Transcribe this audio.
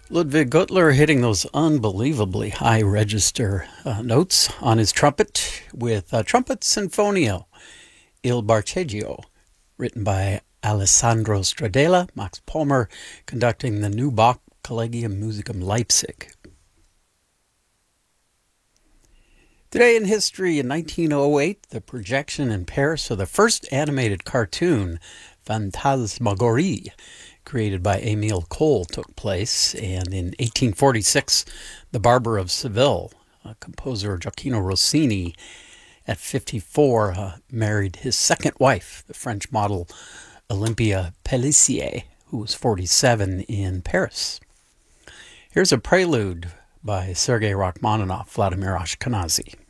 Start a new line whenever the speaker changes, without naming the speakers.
Ludwig Gutler hitting those unbelievably high register notes on his trumpet with Trumpet Sinfonio Il Barcheggio, written by Alessandro Stradella, Max Palmer conducting the New Bach Collegium Musicum Leipzig. Today in history, in 1908, the projection in Paris of the first animated cartoon, Phantasmagorie, created by Émile Cohl, took place, and in 1846, The Barber of Seville, composer Gioacchino Rossini, at 54, married his second wife, the French model Olympia Pellissier, who was 47, in Paris. Here's a prelude by Sergei Rachmaninoff, Vladimir Ashkenazy.